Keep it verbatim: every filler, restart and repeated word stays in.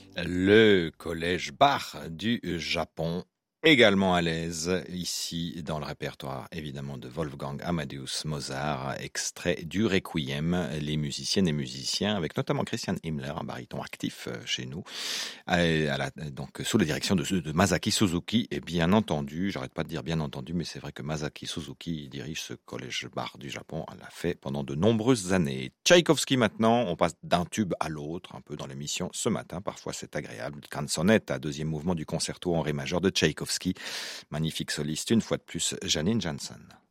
Le collège Bach du Japon, également à l'aise ici dans le répertoire évidemment de Wolfgang Amadeus Mozart, extrait du Requiem, les musiciennes et musiciens avec notamment Christian Himmler, un baryton actif chez nous, à la, donc sous la direction de, de Masaki Suzuki et bien entendu, j'arrête pas de dire bien entendu, mais c'est vrai que Masaki Suzuki dirige ce collège Bach du Japon, elle l'a fait pendant de nombreuses années. Tchaïkovski maintenant, on passe d'un tube à l'autre, un peu dans l'émission ce matin, parfois c'est agréable. Canzonetta, deuxième mouvement du concerto en ré majeur de Tchaïkovski, magnifique soliste une fois de plus, Janine Janssen.